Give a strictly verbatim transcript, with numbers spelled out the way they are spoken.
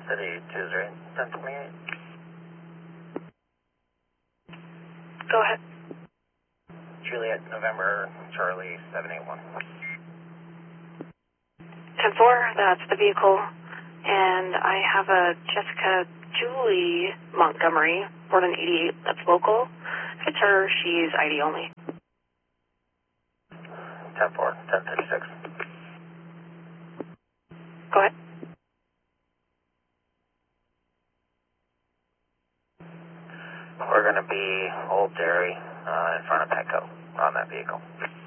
City Tuesday, ten twenty-eight. Go ahead. Juliet, November, Charlie, seven eight one. ten four, that's the vehicle. And I have a Jessica Julie Montgomery, born in eighty-eight, that's local. If it's her, she's I D only. ten four, ten thirty-six. Go ahead. We're going to be Old Dairy uh, in front of Petco on that vehicle.